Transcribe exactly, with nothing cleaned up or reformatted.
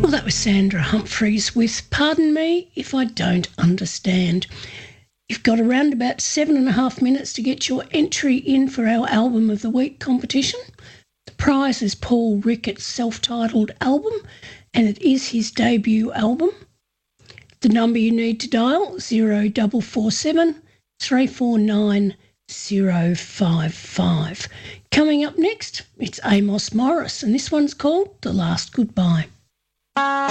Well, that was Sandra Humphreys with Pardon Me If I Don't Understand. You've got around about seven and a half minutes to get your entry in for our Album of the Week competition. The prize is Paul Rickett's self-titled album, and it is his debut album. The number you need to dial, zero four four seven, three four nine, zero five five. Coming up next, it's Amos Morris, and this one's called The Last Goodbye.